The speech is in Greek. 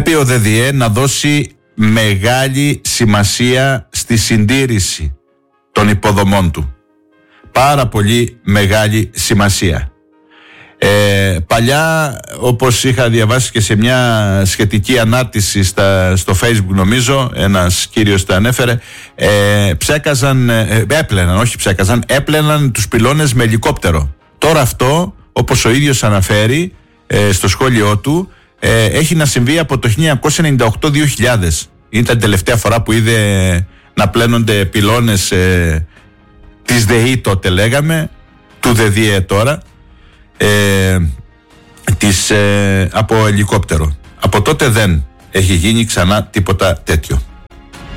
Πρέπει ο ΔΔΕ να δώσει μεγάλη σημασία στη συντήρηση των υποδομών του. Πάρα πολύ μεγάλη σημασία. Παλιά, όπως είχα διαβάσει και σε μια σχετική ανάρτηση στο Facebook, νομίζω ένας κύριος τα ανέφερε, έπλαιναν τους πυλώνες με ελικόπτερο. Τώρα αυτό, όπως ο ίδιος αναφέρει στο σχόλιο του, έχει να συμβεί από το 1998-2000. Ήταν η τελευταία φορά που είδε να πλένονται πυλώνες της ΔΕΗ, τότε λέγαμε, του ΔΔΕ τώρα, από ελικόπτερο. Από τότε δεν έχει γίνει ξανά τίποτα τέτοιο.